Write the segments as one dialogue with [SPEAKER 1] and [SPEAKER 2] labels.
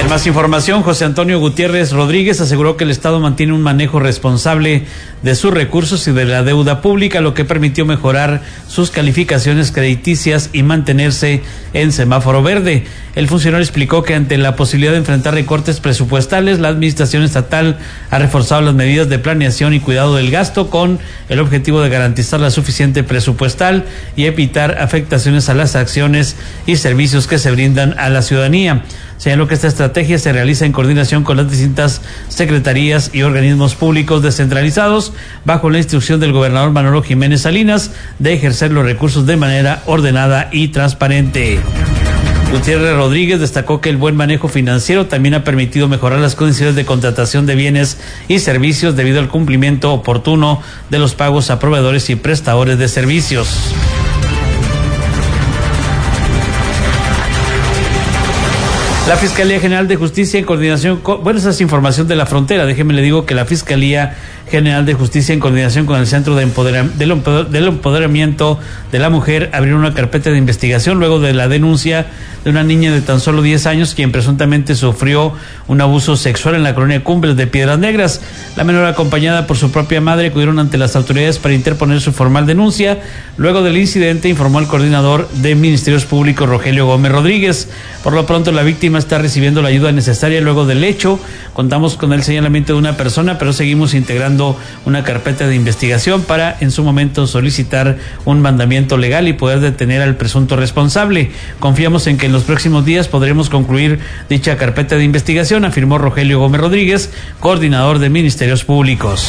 [SPEAKER 1] En más información, José Antonio Gutiérrez Rodríguez aseguró que el Estado mantiene un manejo responsable de sus recursos y de la deuda pública, lo que permitió mejorar sus calificaciones crediticias y mantenerse en semáforo verde. El funcionario explicó que ante la posibilidad de enfrentar recortes presupuestales, la administración estatal ha reforzado las medidas de planeación y cuidado del gasto con el objetivo de garantizar la suficiente presupuestal y evitar afectaciones a las acciones y servicios que se brindan a la ciudadanía. Señaló que esta estrategia se realiza en coordinación con las distintas secretarías y organismos públicos descentralizados bajo la instrucción del gobernador Manolo Jiménez Salinas de ejercer los recursos de manera ordenada y transparente. Gutiérrez Rodríguez destacó que el buen manejo financiero también ha permitido mejorar las condiciones de contratación de bienes y servicios debido al cumplimiento oportuno de los pagos a proveedores y prestadores de servicios. La Fiscalía General de Justicia en coordinación con... Bueno, esa es información de La Frontera. Déjeme le digo que la Fiscalía General de Justicia en coordinación con el Centro de Empoderamiento de la Mujer abrió una carpeta de investigación luego de la denuncia de una niña de tan solo 10 años quien presuntamente sufrió un abuso sexual en la colonia Cumbres de Piedras Negras. La menor, acompañada por su propia madre, acudieron ante las autoridades para interponer su formal denuncia. Luego del incidente, informó el coordinador de Ministerios Públicos, Rogelio Gómez Rodríguez. Por lo pronto, la víctima está recibiendo la ayuda necesaria luego del hecho. Contamos con el señalamiento de una persona, pero seguimos integrando una carpeta de investigación para en su momento solicitar un mandamiento legal y poder detener al presunto responsable. Confiamos en que en los próximos días podremos concluir dicha carpeta de investigación, afirmó Rogelio Gómez Rodríguez, coordinador de Ministerios Públicos.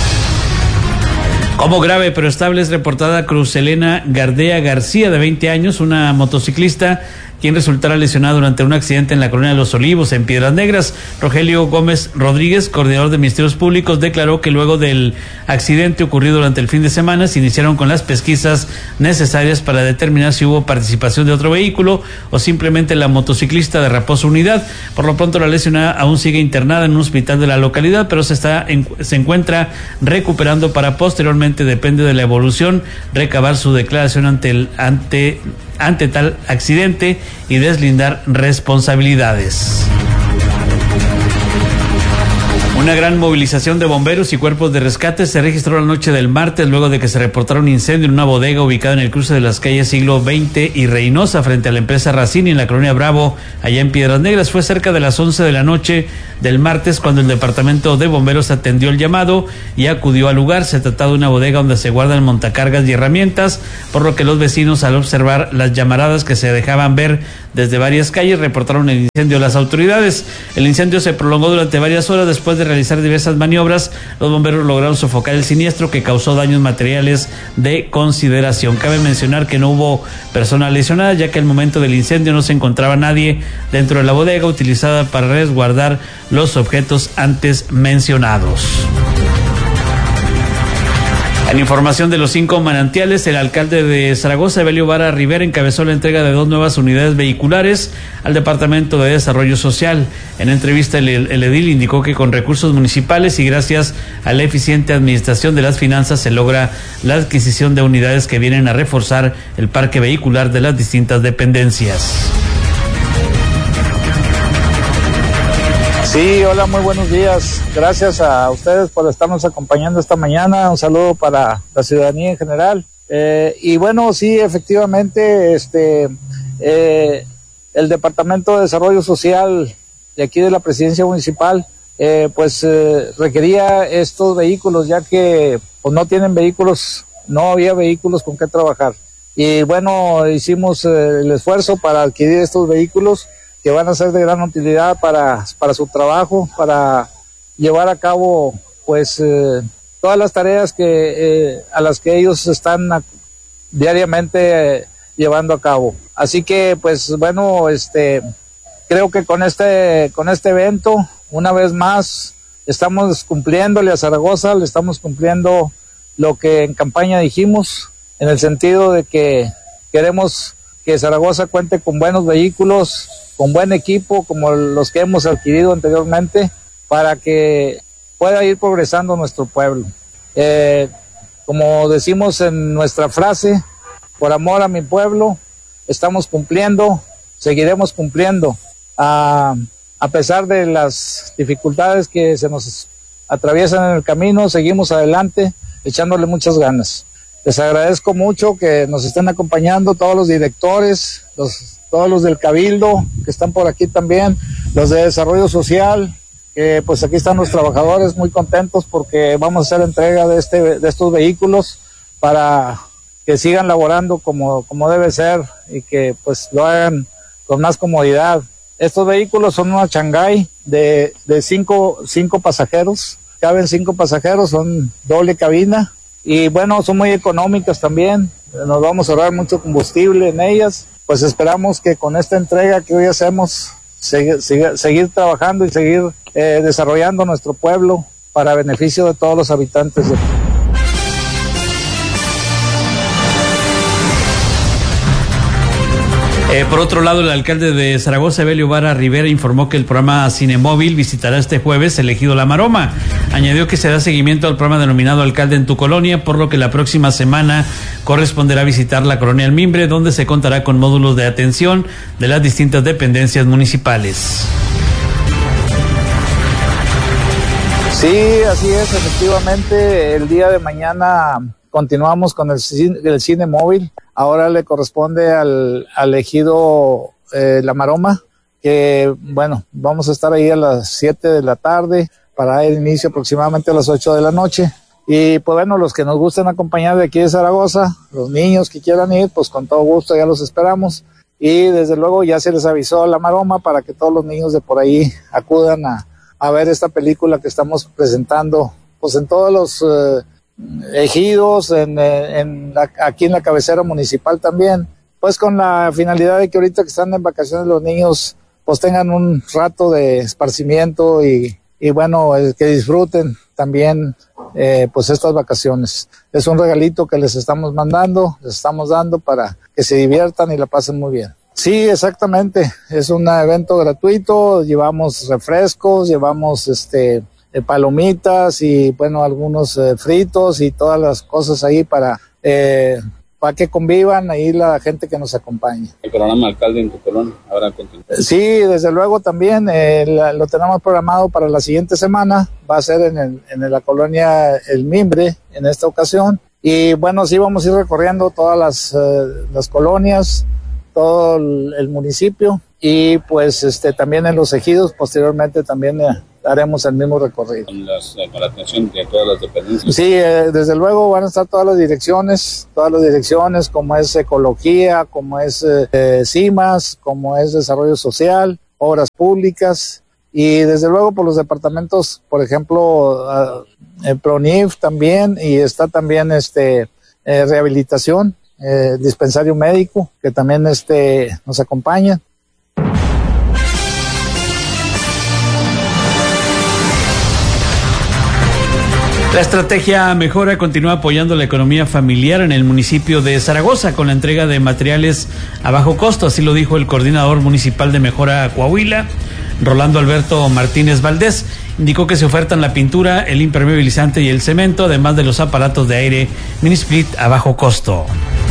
[SPEAKER 1] Como grave pero estable es reportada Cruz Elena Gardea García, de 20 años, una motociclista quien resultara lesionada durante un accidente en la colonia de Los Olivos, en Piedras Negras. Rogelio Gómez Rodríguez, coordinador de Ministerios Públicos, declaró que luego del accidente ocurrido durante el fin de semana se iniciaron con las pesquisas necesarias para determinar si hubo participación de otro vehículo o simplemente la motociclista derrapó su unidad. Por lo pronto, la lesionada aún sigue internada en un hospital de la localidad, pero se encuentra recuperando para posteriormente, depende de la evolución, recabar su declaración ante tal accidente y deslindar responsabilidades. Una gran movilización de bomberos y cuerpos de rescate se registró la noche del martes luego de que se reportara un incendio en una bodega ubicada en el cruce de las calles Siglo XX y Reynosa frente a la empresa Racini en la colonia Bravo, allá en Piedras Negras. Fue cerca de las 11 de la noche del martes cuando el departamento de bomberos atendió el llamado y acudió al lugar. Se trataba de una bodega donde se guardan montacargas y herramientas, por lo que los vecinos, al observar las llamaradas que se dejaban ver desde varias calles, reportaron el incendio a las autoridades. El incendio se prolongó durante varias horas. Después de realizar diversas maniobras, los bomberos lograron sofocar el siniestro, que causó daños materiales de consideración. Cabe mencionar que no hubo personas lesionadas, ya que al momento del incendio no se encontraba nadie dentro de la bodega utilizada para resguardar los objetos antes mencionados. En información de los 5 manantiales, el alcalde de Zaragoza, Evelio Vara Rivera, encabezó la entrega de 2 nuevas unidades vehiculares al Departamento de Desarrollo Social. En entrevista, el edil indicó que con recursos municipales y gracias a la eficiente administración de las finanzas se logra la adquisición de unidades que vienen a reforzar el parque vehicular de las distintas dependencias.
[SPEAKER 2] Sí, hola, muy buenos días. Gracias a ustedes por estarnos acompañando esta mañana. Un saludo para la ciudadanía en general. Y bueno, sí, efectivamente, el Departamento de Desarrollo Social de aquí de la Presidencia Municipal, requería estos vehículos, ya que pues, no tienen vehículos, no había vehículos con qué trabajar. Y bueno, hicimos el esfuerzo para adquirir estos vehículos que van a ser de gran utilidad para su trabajo, para llevar a cabo pues todas las tareas a las que ellos están diariamente llevando a cabo. Así que pues bueno, creo que con este evento, una vez más, estamos cumpliéndole a Zaragoza, le estamos cumpliendo lo que en campaña dijimos, en el sentido de que queremos que Zaragoza cuente con buenos vehículos, con buen equipo, como los que hemos adquirido anteriormente, para que pueda ir progresando nuestro pueblo. Como decimos en nuestra frase, por amor a mi pueblo, estamos cumpliendo, seguiremos cumpliendo. a pesar de las dificultades que se nos atraviesan en el camino, seguimos adelante, echándole muchas ganas. Les agradezco mucho que nos estén acompañando todos los directores, todos los del Cabildo que están por aquí también, los de Desarrollo Social, que pues aquí están los trabajadores muy contentos porque vamos a hacer entrega de estos vehículos para que sigan laborando como debe ser y que pues lo hagan con más comodidad. Estos vehículos son una Shanghai de 5 pasajeros, caben 5 pasajeros, son doble cabina y bueno, son muy económicas también, nos vamos a ahorrar mucho combustible en ellas. Pues esperamos que con esta entrega que hoy hacemos, seguir trabajando y seguir desarrollando nuestro pueblo para beneficio de todos los habitantes.
[SPEAKER 1] Por otro lado, el alcalde de Zaragoza, Evelio Vara Rivera, informó que el programa Cinemóvil visitará este jueves el ejido La Maroma. Añadió que se da seguimiento al programa denominado Alcalde en tu Colonia, por lo que la próxima semana corresponderá visitar la colonia El Mimbre, donde se contará con módulos de atención de las distintas dependencias municipales.
[SPEAKER 2] Sí, así es, efectivamente, el día de mañana continuamos con el cine móvil. Ahora le corresponde al ejido La Maroma, que bueno, vamos a estar ahí a las 7 de la tarde para el inicio aproximadamente a las 8 de la noche. Y pues bueno, los que nos gusten acompañar de aquí de Zaragoza, los niños que quieran ir, pues con todo gusto ya los esperamos. Y desde luego ya se les avisó a La Maroma para que todos los niños de por ahí acudan a ver esta película que estamos presentando pues en todos los ejidos, aquí en la cabecera municipal también, pues con la finalidad de que ahorita que están en vacaciones los niños pues tengan un rato de esparcimiento y bueno, que disfruten también pues estas vacaciones. Es un regalito que les estamos dando para que se diviertan y la pasen muy bien. Sí, exactamente, es un evento gratuito, llevamos refrescos, llevamos palomitas y bueno, algunos fritos y todas las cosas ahí para que convivan ahí la gente que nos acompaña.
[SPEAKER 3] El programa Alcalde en tu Colonia, ahora continúa.
[SPEAKER 2] Sí, desde luego también lo tenemos programado para la siguiente semana, va a ser en la colonia El Mimbre en esta ocasión y bueno, sí vamos a ir recorriendo todas las colonias, todo el municipio y pues también en los ejidos posteriormente también haremos el mismo recorrido.
[SPEAKER 3] Con la atención de todas las dependencias.
[SPEAKER 2] Sí, desde luego van a estar todas las direcciones como es ecología, como es CIMAS, como es desarrollo social, obras públicas y desde luego por los departamentos, por ejemplo, PRONIF también y está también rehabilitación, dispensario médico que también nos acompaña.
[SPEAKER 1] La estrategia Mejora continúa apoyando la economía familiar en el municipio de Zaragoza con la entrega de materiales a bajo costo, así lo dijo el coordinador municipal de Mejora Coahuila, Rolando Alberto Martínez Valdés. Indicó que se ofertan la pintura, el impermeabilizante y el cemento, además de los aparatos de aire Mini-Split a bajo costo.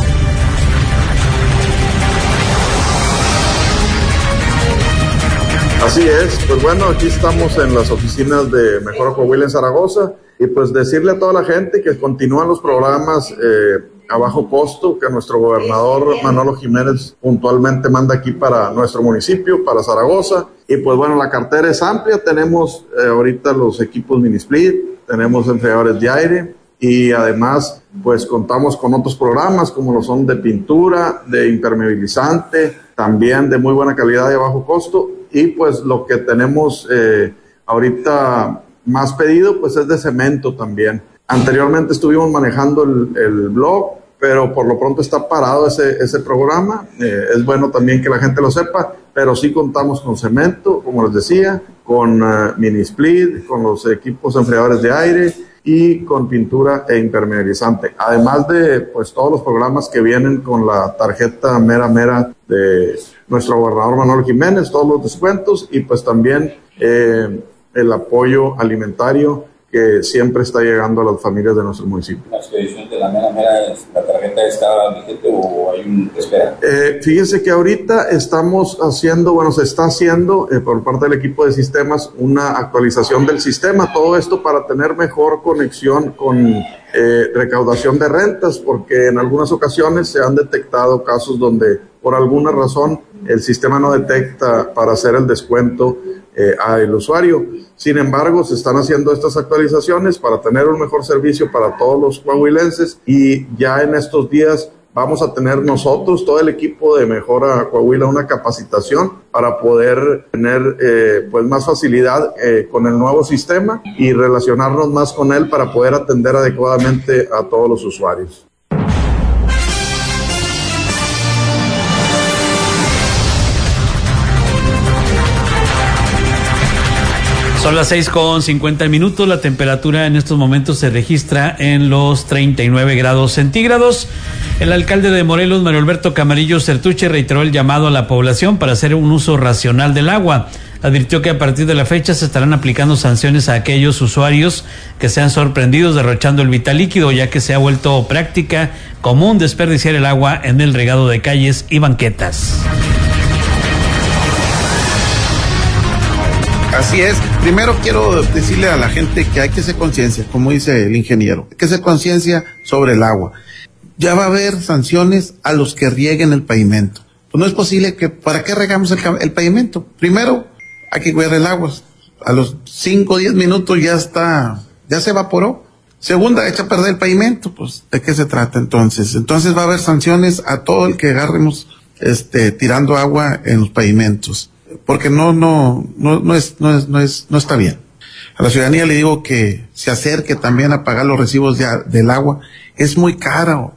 [SPEAKER 4] Así es, pues bueno, aquí estamos en las oficinas de Mejora Coahuila en Zaragoza y pues decirle a toda la gente que continúan los programas a bajo costo que nuestro gobernador Manolo Jiménez puntualmente manda aquí para nuestro municipio, para Zaragoza. Y pues bueno, la cartera es amplia, tenemos ahorita los equipos Mini-Split, tenemos enfriadores de aire y además pues contamos con otros programas como lo son de pintura, de impermeabilizante, también de muy buena calidad y a bajo costo. Y pues lo que tenemos ahorita más pedido pues es de cemento también. Anteriormente estuvimos manejando el blog, pero por lo pronto está parado ese programa. Es bueno también que la gente lo sepa, pero sí contamos con cemento, como les decía, con Mini-Split, con los equipos enfriadores de aire y con pintura e impermeabilizante. Además de pues todos los programas que vienen con la tarjeta mera de nuestro gobernador Manolo Jiménez, todos los descuentos y pues también el apoyo alimentario que siempre está llegando a las familias de nuestro municipio.
[SPEAKER 3] ¿La expedición de la mera, la tarjeta está vigente o hay un espera?
[SPEAKER 4] Fíjense que ahorita estamos haciendo, se está haciendo por parte del equipo de sistemas una actualización del sistema, todo esto para tener mejor conexión con recaudación de rentas, porque en algunas ocasiones se han detectado casos donde por alguna razón el sistema no detecta para hacer el descuento al usuario. Sin embargo, se están haciendo estas actualizaciones para tener un mejor servicio para todos los coahuilenses, y ya en estos días vamos a tener nosotros, todo el equipo de Mejora Coahuila, una capacitación para poder tener pues más facilidad con el nuevo sistema y relacionarnos más con él para poder atender adecuadamente a todos los usuarios.
[SPEAKER 1] Son las 6:50 la temperatura en estos momentos se registra en los 39 grados centígrados. El alcalde de Morelos, Mario Alberto Camarillo Certuche, reiteró el llamado a la población para hacer un uso racional del agua. Advirtió que a partir de la fecha se estarán aplicando sanciones a aquellos usuarios que sean sorprendidos derrochando el vital líquido, ya que se ha vuelto práctica común desperdiciar el agua en el regado de calles y banquetas.
[SPEAKER 5] Así es. Primero quiero decirle a la gente que hay que hacer conciencia, como dice el ingeniero, hay que hacer conciencia sobre el agua. Ya va a haber sanciones a los que rieguen el pavimento. Pues no es posible que, ¿para qué regamos el pavimento? Primero, hay que cuidar el agua. A los 5 o 10 minutos ya se evaporó. Segunda, echa a perder el pavimento. Pues, ¿de qué se trata entonces? Entonces va a haber sanciones a todo el que agarremos, tirando agua en los pavimentos. Porque no está bien. A la ciudadanía le digo que se acerque también a pagar los recibos del agua. Es muy caro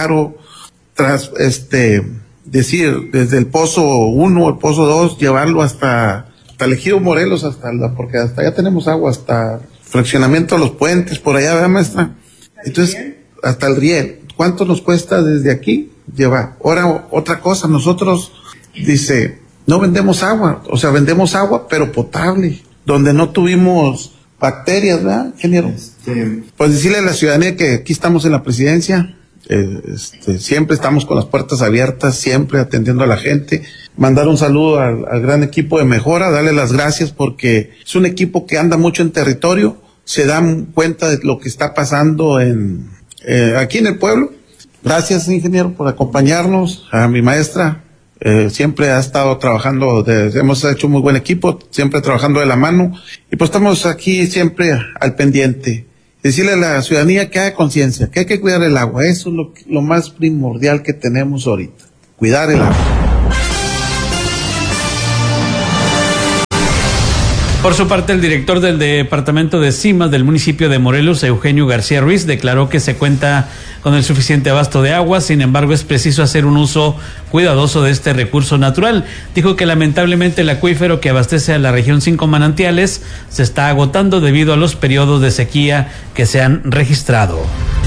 [SPEAKER 5] decir, desde el pozo 1 o el pozo 2, llevarlo hasta el Ejido Morelos, porque hasta allá tenemos agua, hasta fraccionamiento de los puentes, por allá, ¿verdad, maestra? Entonces, hasta el riel. ¿Cuánto nos cuesta desde aquí llevar? Ahora, otra cosa, nosotros, no vendemos agua, vendemos agua, pero potable, donde no tuvimos bacterias, ¿verdad, ingeniero? Pues decirle a la ciudadanía que aquí estamos en la presidencia, siempre estamos con las puertas abiertas, siempre atendiendo a la gente. Mandar un saludo al gran equipo de Mejora, darle las gracias porque es un equipo que anda mucho en territorio, se dan cuenta de lo que está pasando aquí en el pueblo. Gracias, ingeniero, por acompañarnos, a mi maestra. Siempre ha estado trabajando, hemos hecho muy buen equipo, siempre trabajando de la mano, y pues estamos aquí siempre al pendiente. Decirle a la ciudadanía que haga conciencia, que hay que cuidar el agua, eso es lo más primordial que tenemos ahorita, cuidar el agua.
[SPEAKER 1] Por su parte, el director del Departamento de Cimas del municipio de Morelos, Eugenio García Ruiz, declaró que se cuenta con el suficiente abasto de agua, sin embargo es preciso hacer un uso cuidadoso de este recurso natural. Dijo que lamentablemente el acuífero que abastece a la región 5 Manantiales se está agotando debido a los periodos de sequía que se han registrado.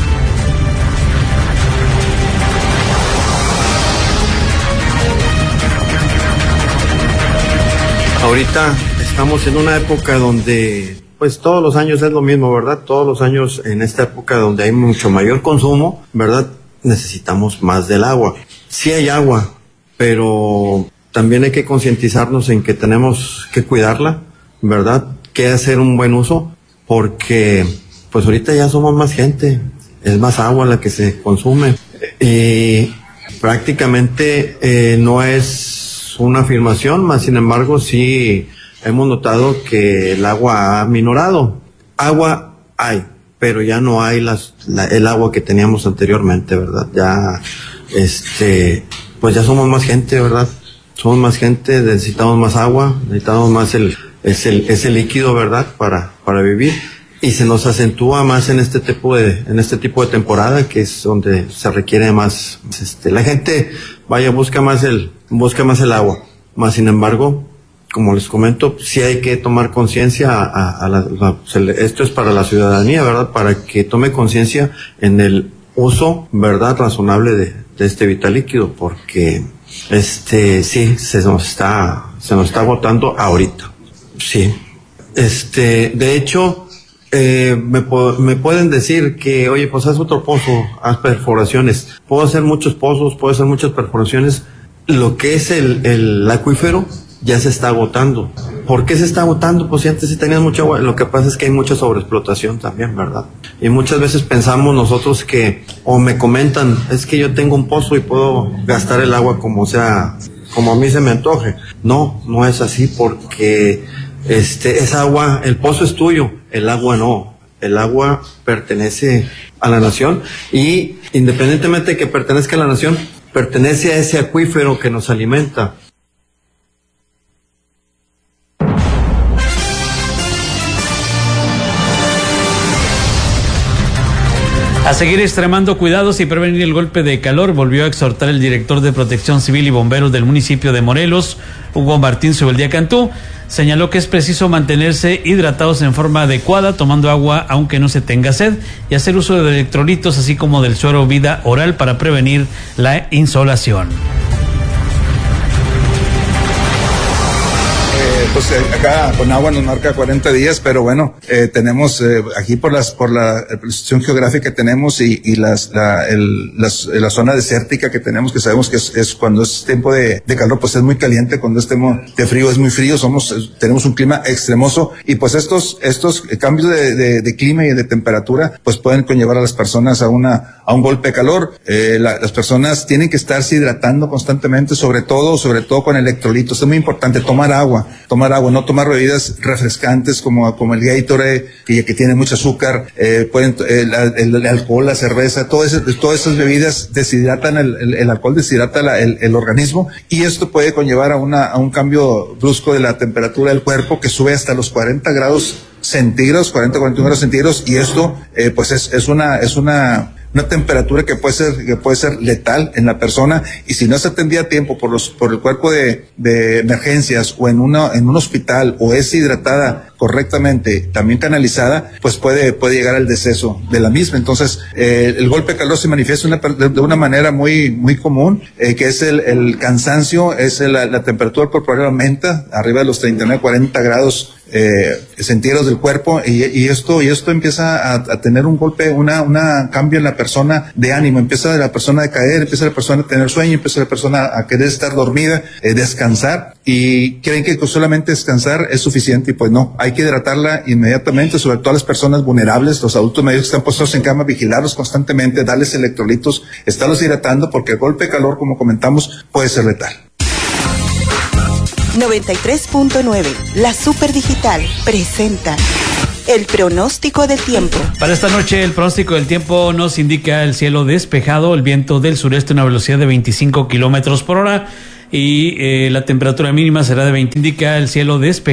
[SPEAKER 6] Ahorita estamos en una época donde, pues todos los años es lo mismo, ¿verdad? Todos los años en esta época donde hay mucho mayor consumo, ¿verdad? Necesitamos más del agua. Sí hay agua, pero también hay que concientizarnos en que tenemos que cuidarla, ¿verdad? Que hacer un buen uso, porque pues ahorita ya somos más gente, es más agua la que se consume. Y prácticamente no es una afirmación, más sin embargo sí hemos notado que el agua ha minorado. Agua hay, pero ya no hay el agua que teníamos anteriormente, ¿verdad? Ya, pues ya somos más gente, ¿verdad? Somos más gente, necesitamos más agua, necesitamos más ese líquido, ¿verdad? Para vivir. Y se nos acentúa más en este tipo de temporada, que es donde se requiere más, la gente, busca más el agua. Más sin embargo, como les comento, sí hay que tomar conciencia esto es para la ciudadanía, ¿verdad? Para que tome conciencia en el uso, ¿verdad? Razonable de este vital líquido, porque sí, se nos está agotando ahorita. Sí. De hecho, Me pueden decir que, oye, pues haz otro pozo, haz perforaciones. Puedo hacer muchos pozos, puedo hacer muchas perforaciones. Lo que es el acuífero ya se está agotando. ¿Por qué se está agotando? Pues si antes sí tenías mucha agua. Lo que pasa es que hay mucha sobreexplotación también, ¿verdad? Y muchas veces pensamos nosotros que, o me comentan, es que yo tengo un pozo y puedo gastar el agua como sea, como a mí se me antoje. No, no es así, porque esa agua, el pozo es tuyo, el agua no. El agua pertenece a la nación, y independientemente de que pertenezca a la nación, pertenece a ese acuífero que nos alimenta.
[SPEAKER 1] A seguir extremando cuidados y prevenir el golpe de calor, volvió a exhortar el director de Protección Civil y Bomberos del municipio de Morelos, Hugo Martín Subeldía Cantú. Señaló que es preciso mantenerse hidratados en forma adecuada, tomando agua aunque no se tenga sed, y hacer uso de electrolitos, así como del suero vida oral para prevenir la insolación.
[SPEAKER 7] Pues acá con agua nos marca 40 días, pero bueno, tenemos aquí por la posición geográfica que tenemos y la zona desértica que tenemos, que sabemos que es cuando es tiempo de calor, pues es muy caliente, cuando es tiempo de frío es muy frío, tenemos un clima extremoso, y pues estos cambios de clima y de temperatura pues pueden conllevar a las personas a un golpe de calor. Las personas tienen que estarse hidratando constantemente, sobre todo con electrolitos. Es muy importante tomar agua, no tomar bebidas refrescantes como el Gatorade, que tiene mucho azúcar, el alcohol, la cerveza, todas esas bebidas deshidratan el alcohol, deshidrata el organismo, y esto puede conllevar a un cambio brusco de la temperatura del cuerpo, que sube hasta los 40 grados centígrados, 41 grados centígrados, y esto pues es una temperatura que puede ser letal en la persona, y si no se atendía a tiempo por el cuerpo de emergencias o en un hospital, o es hidratada correctamente, también canalizada, pues puede llegar al deceso de la misma. Entonces, el golpe de calor se manifiesta de una manera muy, muy común, que es el cansancio, es la temperatura corporal aumenta arriba de los 39, 40 grados centígrados del cuerpo, y esto empieza a tener un golpe, una cambio en la persona de ánimo, empieza la persona a decaer, empieza la persona a tener sueño, empieza la persona a querer estar dormida, descansar, y creen que solamente descansar es suficiente, y pues no, hay que hidratarla inmediatamente, sobre todo a las personas vulnerables, los adultos mayores que están postrados en cama, vigilarlos constantemente, darles electrolitos, estarlos hidratando, porque el golpe de calor, como comentamos, puede ser letal.
[SPEAKER 8] 93.9, la Super Digital presenta el pronóstico del tiempo.
[SPEAKER 1] Para esta noche, el pronóstico del tiempo nos indica el cielo despejado, el viento del sureste a una velocidad de 25 kilómetros por hora, y la temperatura mínima será de 20. Indica el cielo despejado.